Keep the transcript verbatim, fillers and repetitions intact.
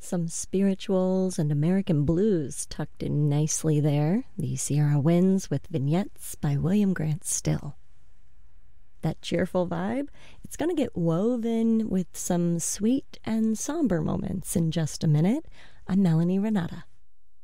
Some spirituals and American blues tucked in nicely there. The Sierra Winds with Vignettes by William Grant Still. That cheerful vibe, it's going to get woven with some sweet and somber moments in just a minute. I'm Melanie Renata.